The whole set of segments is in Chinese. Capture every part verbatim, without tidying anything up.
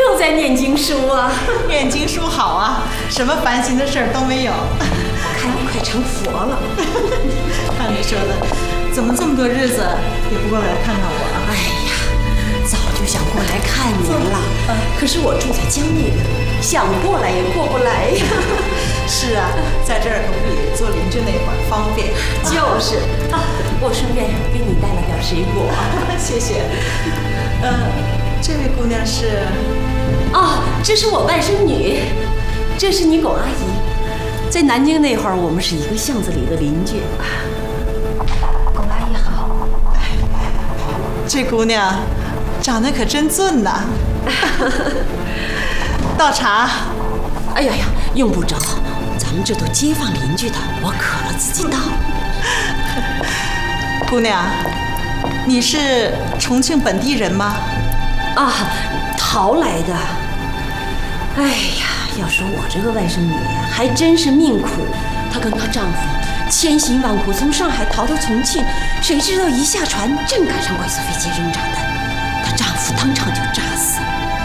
又在念经书啊？ 念经书好啊，什么烦心的事儿都没有。 我看你快成佛了。 看你说的，怎么这么多日子也不过来看看我啊？ 哎呀，早就想过来看您了， 嗯、 可是我住在江内，想过来也过不来呀。 是啊，在这儿可不比做邻居那会儿方便。 就是，啊，我顺便给你带了点水果。 谢谢。呃，这位姑娘是？ 哦，这是我外甥女，这是你巩阿姨。在南京那会儿，我们是一个巷子里的邻居。 巩阿姨好。 这姑娘长得可真俊呐。倒茶。 哎呀呀，用不着，咱们这都街坊邻居的，我渴了自己倒。 姑娘，你是重庆本地人吗？ 啊，逃来的。哎呀，要说我这个外甥女还真是命苦，她跟她丈夫千辛万苦从上海逃到重庆，谁知道一下船正赶上怪兽飞机扔炸弹，她丈夫当场就炸死。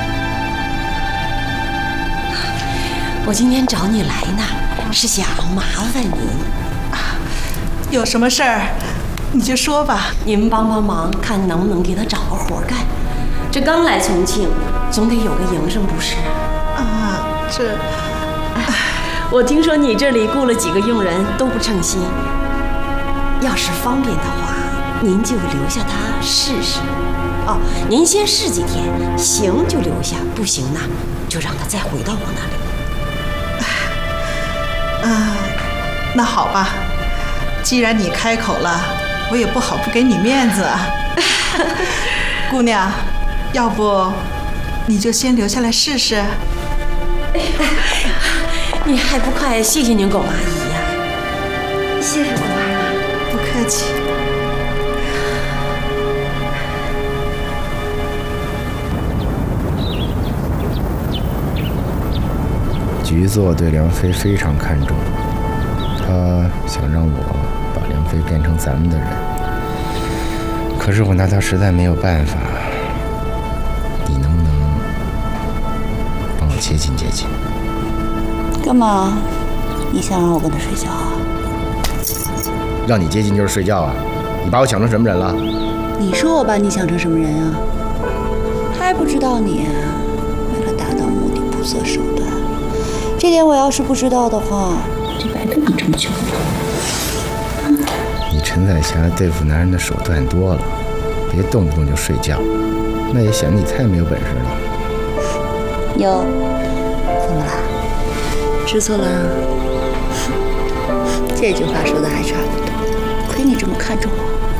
我今天找你来呢，是想麻烦您。 啊，有什么事儿你就说吧。 您帮帮忙，看能不能给他找个活干。这刚来重庆，总得有个营生不是？ 啊，这…… 我听说你这里雇了几个佣人，都不称心。要是方便的话，您就留下他试试。哦，您先试几天，行就留下，不行呢，就让他再回到我那里。 啊，那好吧，既然你开口了，我也不好不给你面子啊。姑娘，要不你就先留下来试试。 哎，你还不快谢谢您巩阿姨呀！ 谢谢巩阿姨， 不客气。 局座对梁飞非常看重，他想让我把梁飞变成咱们的人，可是我拿他实在没有办法。你能不能帮我接近接近？ 干嘛？你想让我跟他睡觉啊？ 让你接近就是睡觉啊？你把我想成什么人了？ 你说我把你想成什么人啊？还不知道你为了达到目的不择手段。这点我要是不知道的话，就白跟你这么久了。 你陈彩霞对付男人的手段多了，别动不动就睡觉，那也显得你太没有本事了。 有，怎么了？知错了？这句话说的还差不多，亏你这么看重我。